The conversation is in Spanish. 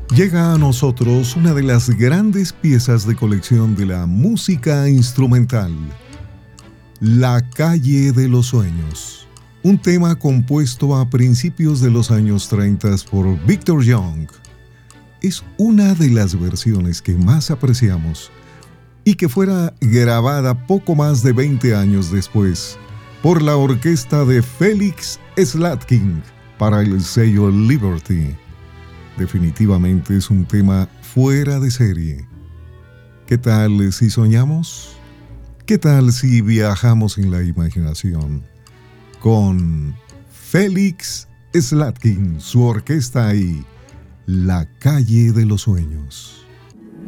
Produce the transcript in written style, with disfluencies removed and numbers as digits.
Llega a nosotros una de las grandes piezas de colección de la música instrumental, La calle de los sueños, un tema compuesto a principios de los años 30 por Victor Young. Es una de las versiones que más apreciamos y que fuera grabada poco más de 20 años después por la orquesta de Felix Slatkin para el sello Liberty. Definitivamente es un tema fuera de serie. ¿Qué tal si soñamos? ¿Qué tal si viajamos en la imaginación? Con Felix Slatkin, su orquesta y La calle de los sueños.